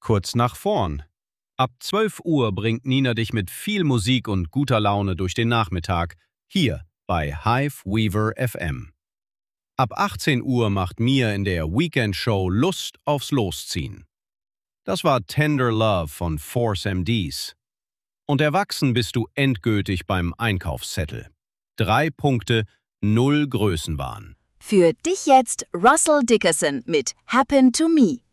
kurz nach vorn. Ab 12 Uhr bringt Nina dich mit viel Musik und guter Laune durch den Nachmittag, hier bei Hive Weaver FM. Ab 18 Uhr macht Mia in der Weekend Show Lust aufs Losziehen. Das war Tender Love von Force MDs. Und erwachsen bist du endgültig beim Einkaufszettel. 3 Punkte, 0 Größenwahn. Für dich jetzt Russell Dickerson mit Happen to Me.